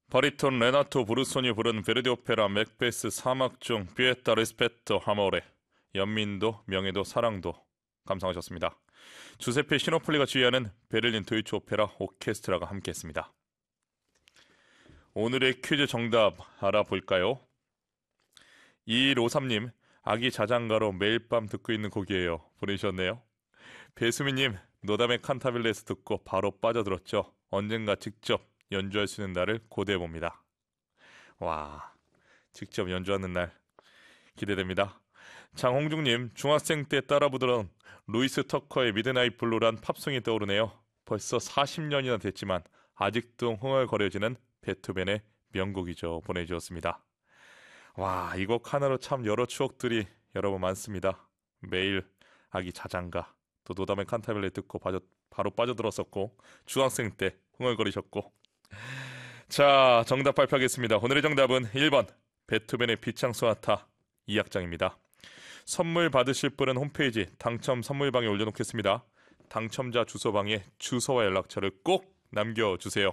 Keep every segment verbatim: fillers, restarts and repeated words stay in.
바리톤 레나토 브루소니 부른 베르디 오페라 맥베스 사막 중 피에타 리스페토 하모레, 연민도 명예도 사랑도 감상하셨습니다. 주세페 시노폴리가 지휘하는 베를린 도이치 오페라 오케스트라가 함께했습니다. 오늘의 퀴즈 정답 알아볼까요? 이일오삼님, 아기 자장가로 매일 밤 듣고 있는 곡이에요 보내주셨네요. 배수미님, 노담의 칸타빌레에서 듣고 바로 빠져들었죠. 언젠가 직접 연주할 수 있는 날을 고대해봅니다. 와, 직접 연주하는 날 기대됩니다. 장홍중님, 중학생 때 따라 부르던 루이스 터커의 미드나잇 블루란 팝송이 떠오르네요. 벌써 사십 년이나 됐지만 아직도 흥얼거려지는 베토벤의 명곡이죠 보내주셨습니다. 와, 이 곡 하나로 참 여러 추억들이 여러분 많습니다. 매일 아기 자장가, 또 노담의 칸타빌레 듣고 빠져, 바로 빠져들었었고, 중학생 때 흥얼거리셨고. 자, 정답 발표하겠습니다. 오늘의 정답은 일 번 베토벤의 비창 소나타 이 악장입니다. 선물 받으실 분은 홈페이지 당첨 선물방에 올려놓겠습니다. 당첨자 주소방에 주소와 연락처를 꼭 남겨주세요.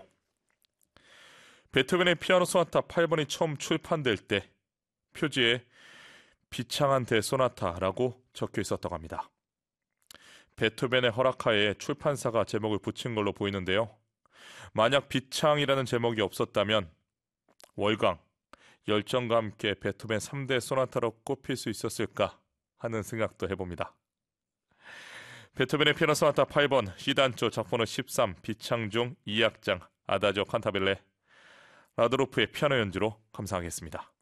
베토벤의 피아노 소나타 팔 번이 처음 출판될 때 표지에 비창한 대소나타라고 적혀 있었다고 합니다. 베토벤의 허락하에 출판사가 제목을 붙인 걸로 보이는데요. 만약 비창이라는 제목이 없었다면 월광, 열정과 함께 베토벤 삼 대 소나타로 꼽힐 수 있었을까 하는 생각도 해봅니다. 베토벤의 피아노 소나타 팔 번 C단조 작번호 십삼 비창 중 이 악장 아다지오 칸타빌레, 라도르프의 피아노 연주로 감상하겠습니다.